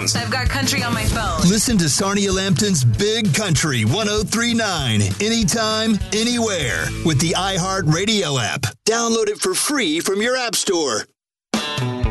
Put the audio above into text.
headphones. I've got country on my phone. Listen to Sarnia Lampton's Big Country 103.9 anytime, anywhere with the iHeartRadio app. Download it for free from your app store.